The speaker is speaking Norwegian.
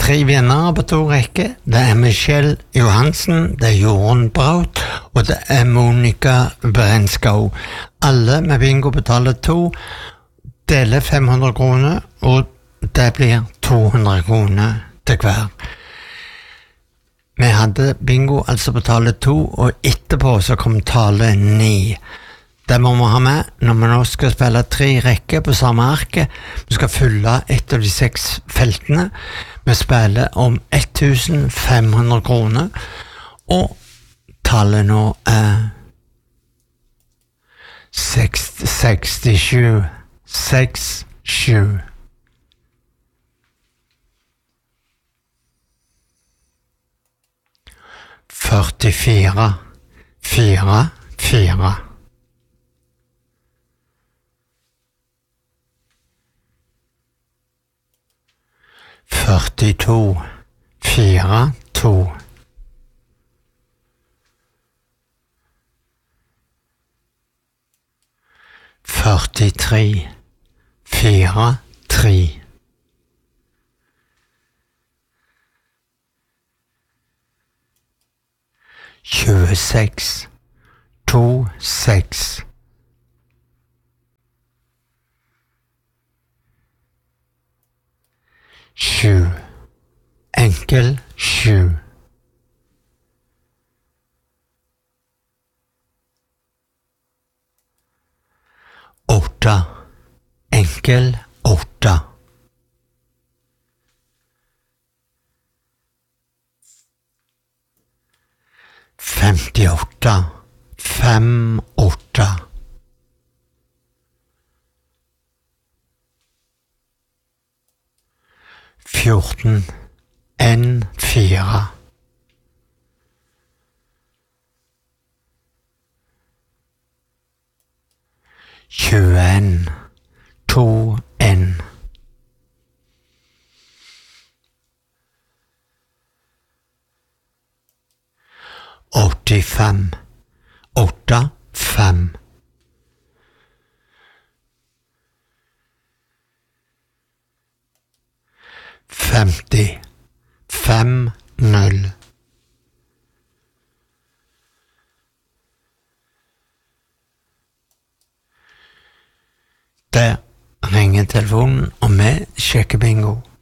3 vinnere på 2 rekker. Det er Michelle Johansen, det er Jorunn Braut, og det er Monica Brenskau. Alle med bingo betaler 2, deler 500 kroner, og det blir 200 kroner til hver. Vi hadde bingo, altså betale 2, og etterpå så kom tale 9. Det må vi ha med når vi nå skal spille 3 rekker på samme arket. Vi skal fylle et av de 6 feltene. Vi spiller om 1500 kroner, og tallet nå er 67. 67. Førtifire. 4. 4. 42. 4. 2. 43. 4. 3. 26. 2. 6. 7. Enkel 7. 8. Enkel 8. 58. 5. 8. 14. N. 4. 21. 2. N. 85. 8. 5. 50. 5. 0. Der ringer telefonen, og vi sjekker bingo.